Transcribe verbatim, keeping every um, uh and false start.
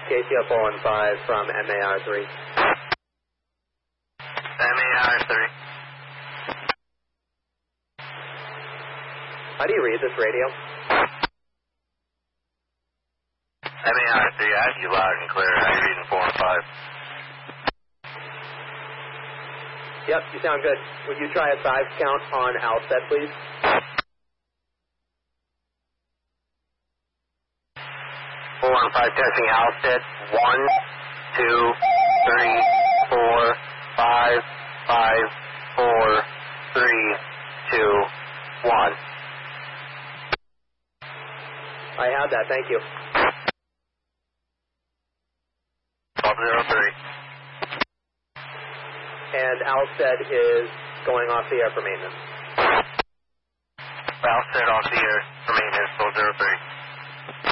K C O four one five from M A R three. M A R three. How do you read this radio? M A R three, I have you loud and clear. I'm reading four and five. Yep, you sound good. Would you try a five count on Alstead, please? four one five testing Alstead. one, two, three, four, five, five, four, three, two, one. I have that, thank you. twelve zero three. And Alstead is going off the air for maintenance. Alstead off the air for maintenance, twelve zero three.